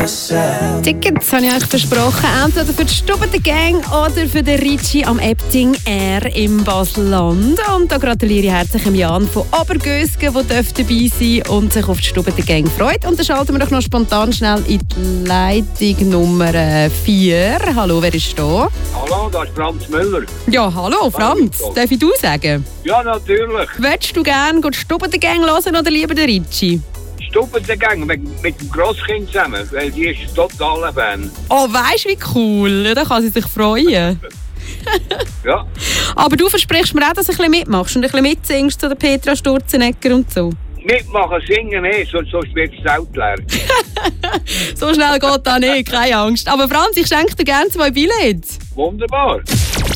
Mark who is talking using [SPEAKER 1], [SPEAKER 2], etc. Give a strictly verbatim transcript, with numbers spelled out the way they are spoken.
[SPEAKER 1] Tickets habe ich euch versprochen, entweder für die Stubete Gang oder für den Ricci am Epting Air im Basel-Land. Und da gratuliere ich herzlich dem Jan von Obergösgen, der dabei sein und sich auf die Stubete Gang freut. Und dann schalten wir doch noch spontan schnell in die Leitung Nummer vier. Hallo, wer ist da?
[SPEAKER 2] Hallo, da ist Franz Müller.
[SPEAKER 1] Ja, hallo Franz,
[SPEAKER 2] hallo.
[SPEAKER 1] Darf ich du sagen?
[SPEAKER 2] Ja, natürlich.
[SPEAKER 1] Willst du gerne die Stubete Gang hören oder lieber den Ricci?
[SPEAKER 2] Stubete Gang mit, mit dem Grosskind zusammen, weil die ist total ein Fan.
[SPEAKER 1] Oh, weisst du, wie cool? Ja, da kann sie sich freuen.
[SPEAKER 2] Ja.
[SPEAKER 1] Aber du versprichst mir auch, dass du ein bisschen mitmachst und ein bisschen mitsingst zu der Petra Sturzenegger und so.
[SPEAKER 2] Mitmachen, singen nicht, sonst, sonst wird es Zelt leer.
[SPEAKER 1] So schnell geht das nicht, keine Angst. Aber Franz, ich schenke dir gerne zwei Billets.
[SPEAKER 2] Wunderbar.